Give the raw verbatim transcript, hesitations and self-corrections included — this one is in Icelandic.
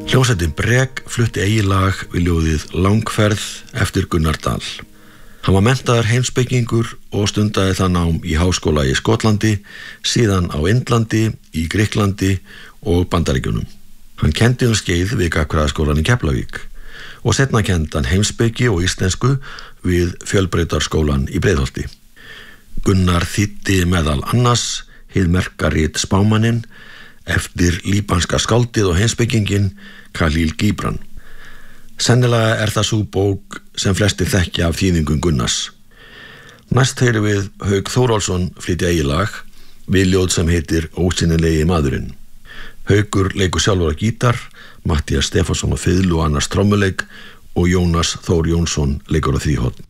Hljómsveitin Brek flutti eigið lag við ljóðið Langferð eftir Gunnar Dal. Hann var menntaður heimspekingur og stundaði það nám í háskóla í Skotlandi, síðan á Indlandi, í Grikklandi og Bandaríkjunum. Hann kenndi um skeið við Gagnfræðaskólann í Keflavík og seinna kenndi hann heimspeki og íslensku við Fjölbrautaskólann í Breiðholti. Gunnar þýddi meðal annars hið merka rit Spámanninn eftir líbanska skáldið og heimspekingin Khalil Gibran. Sennilega er það sú bók sem flestir þekkja af þýðingum Gunnars. Næst heyrum við Hauk Þórólfsson flytja eigið lag við ljóð sem heitir Ósýnilegi maðurinn. Haukur leikur sjálfur á gítar, Matthías Stefánsson á fiðlu og annars trommuleik og Jónas Þór Jónsson leikur á þríhorn.